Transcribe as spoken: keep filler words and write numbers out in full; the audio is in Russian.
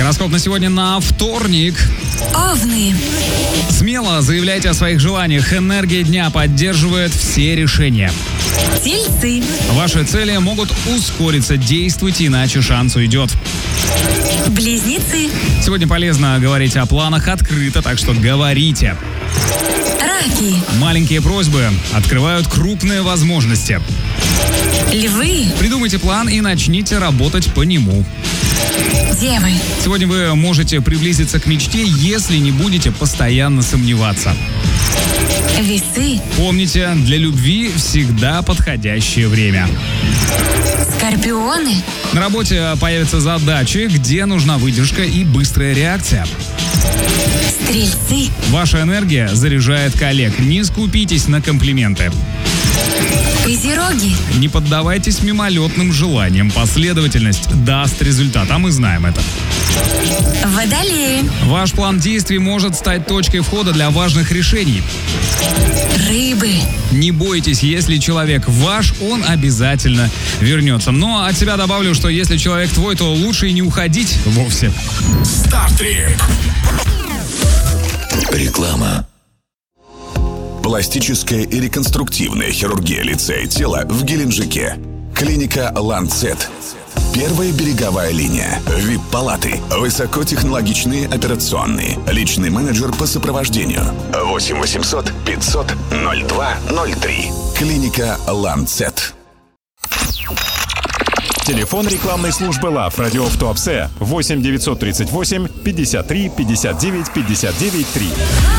Гороскоп на сегодня на вторник. Овны. Смело заявляйте о своих желаниях. Энергия дня поддерживает все решения. Тельцы. Ваши цели могут ускориться. Действуйте, иначе шанс уйдет. Близнецы. Сегодня полезно говорить о планах открыто, так что говорите. Раки. Маленькие просьбы открывают крупные возможности. Львы. Придумайте план и начните работать по нему. Девы. Сегодня вы можете приблизиться к мечте, если не будете постоянно сомневаться. Весы. Помните, для любви всегда подходящее время. Скорпионы. На работе появятся задачи, где нужна выдержка и быстрая реакция. Стрельцы. Ваша энергия заряжает коллег. Не скупитесь на комплименты. Козероги. Не поддавайтесь мимолетным желаниям. Последовательность даст результат, а мы знаем это. Водолеи. Ваш план действий может стать точкой входа для важных решений. Рыбы. Не бойтесь, если человек ваш, он обязательно вернется. Но от себя добавлю, что если человек твой, то лучше и не уходить вовсе. Стартрип. Реклама. Пластическая и реконструктивная хирургия лица и тела в Геленджике. Клиника «Ланцет». Первая береговая линия. ви ай пи-палаты. Высокотехнологичные операционные. Личный менеджер по сопровождению. восемь восемьсот пятьсот ноль два ноль три. Клиника «Ланцет». Телефон рекламной службы ЛАВ «Радио в Туапсе» восемь девятьсот тридцать восемь пятьдесят три пятьдесят девять пятьдесят девять три.